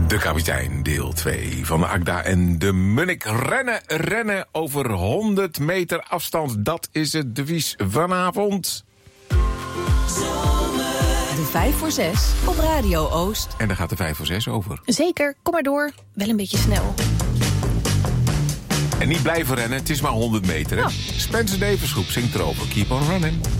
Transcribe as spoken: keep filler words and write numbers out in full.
De kapitein, deel twee van de Agda en de Munnik. Rennen, rennen over honderd meter afstand. Dat is het devies vanavond. De vijf voor zes op Radio Oost. En daar gaat de vijf voor zes over. Zeker, kom maar door. Wel een beetje snel. En niet blijven rennen, het is maar honderd meter. Hè? Oh. Spencer Davis groep zingt erover. Keep on running.